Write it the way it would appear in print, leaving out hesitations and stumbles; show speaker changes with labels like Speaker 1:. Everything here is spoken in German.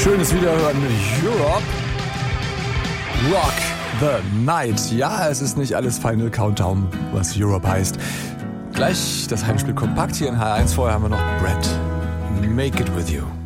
Speaker 1: Schönes Wiederhören mit Europe. Rock the Night. Ja, es ist nicht alles Final Countdown, was Europe heißt. Gleich das Heimspiel kompakt hier in H1. Vorher haben wir noch Brett. Make it with you.